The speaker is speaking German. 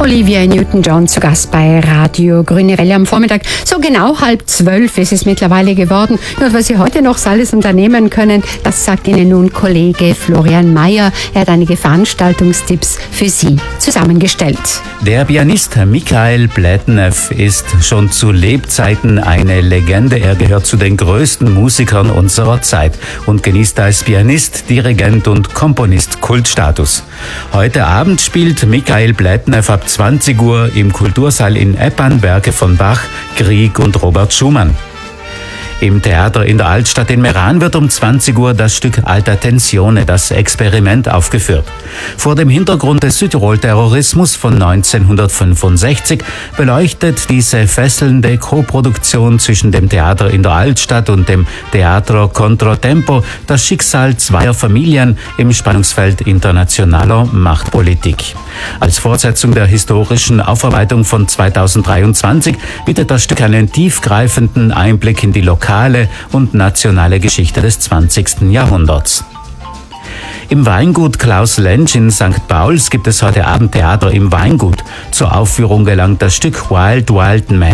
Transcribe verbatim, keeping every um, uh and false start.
Olivia Newton-John zu Gast bei Radio Grüne Welle am Vormittag. So genau halb zwölf ist es mittlerweile geworden. Und was Sie heute noch alles unternehmen können, das sagt Ihnen nun Kollege Florian Mayer. Er hat einige Veranstaltungstipps für Sie zusammengestellt. Der Pianist Mikhail Pletnev ist schon zu Lebzeiten eine Legende. Er gehört zu den größten Musikern unserer Zeit und genießt als Pianist, Dirigent und Komponist Kultstatus. Heute Abend spielt Mikhail Pletnev ab zwanzig Uhr im Kultursaal in Eppan Werke von Bach, Grieg und Robert Schumann. Im Theater in der Altstadt in Meran wird um zwanzig Uhr das Stück Alta Tensione, das Experiment, aufgeführt. Vor dem Hintergrund des Südtirol-Terrorismus von neunzehnhundertfünfundsechzig beleuchtet diese fesselnde Koproduktion zwischen dem Theater in der Altstadt und dem Teatro Controtempo das Schicksal zweier Familien im Spannungsfeld internationaler Machtpolitik. Als Fortsetzung der historischen Aufarbeitung von zweitausenddreiundzwanzig bietet das Stück einen tiefgreifenden Einblick in die lokale und nationale Geschichte des zwanzigsten Jahrhunderts. Im Weingut Klaus Lentsch in Sankt Pauls gibt es heute Abend Theater im Weingut. Zur Aufführung gelangt das Stück Wild Wild Man